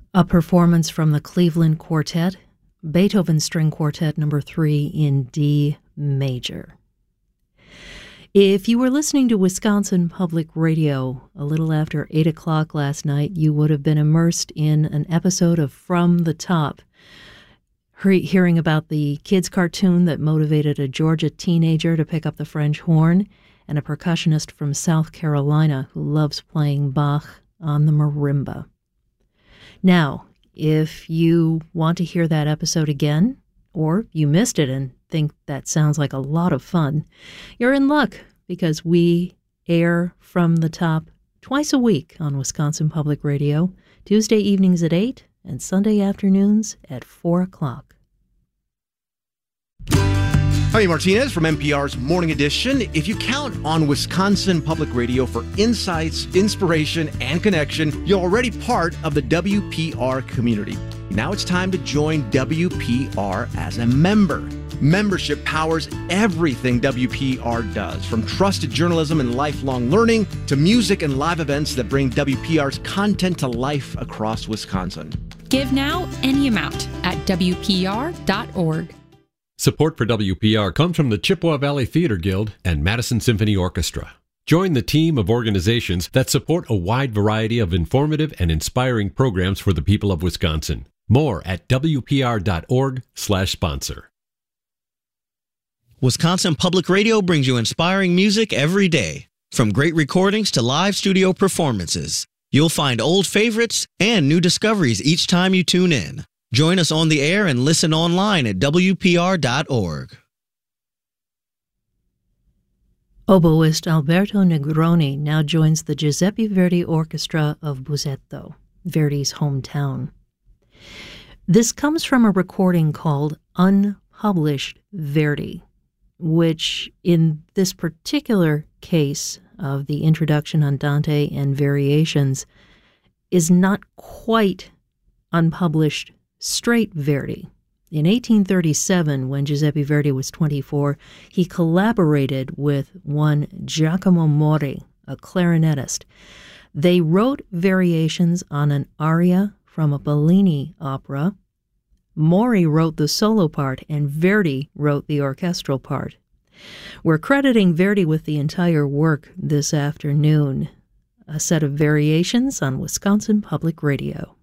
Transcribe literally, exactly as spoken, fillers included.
A performance from the Cleveland Quartet, Beethoven String Quartet number three in D major. If you were listening to Wisconsin Public Radio a little after eight o'clock last night, you would have been immersed in an episode of From the Top, hearing about the kids' cartoon that motivated a Georgia teenager to pick up the French horn and a percussionist from South Carolina who loves playing Bach on the marimba. Now, if you want to hear that episode again, or you missed it and think that sounds like a lot of fun, you're in luck because we air From the Top twice a week on Wisconsin Public Radio, Tuesday evenings at eight and Sunday afternoons at four o'clock. Jaime Martinez from N P R's Morning Edition. If you count on Wisconsin Public Radio for insights, inspiration, and connection, you're already part of the W P R community. Now it's time to join W P R as a member. Membership powers everything W P R does, from trusted journalism and lifelong learning to music and live events that bring W P R's content to life across Wisconsin. Give now any amount at W P R dot org. Support for W P R comes from the Chippewa Valley Theater Guild and Madison Symphony Orchestra. Join the team of organizations that support a wide variety of informative and inspiring programs for the people of Wisconsin. More at W P R dot org slash sponsor. Wisconsin Public Radio brings you inspiring music every day. From great recordings to live studio performances, you'll find old favorites and new discoveries each time you tune in. Join us on the air and listen online at W P R dot org. Oboist Alberto Negroni now joins the Giuseppe Verdi Orchestra of Busseto, Verdi's hometown. This comes from a recording called Unpublished Verdi, which in this particular case of the introduction Andante and variations is not quite unpublished straight Verdi. In eighteen thirty-seven, when Giuseppe Verdi was twenty-four, he collaborated with one Giacomo Mori, a clarinetist. They wrote variations on an aria from a Bellini opera. Mori wrote the solo part, and Verdi wrote the orchestral part. We're crediting Verdi with the entire work this afternoon. A set of variations on Wisconsin Public Radio.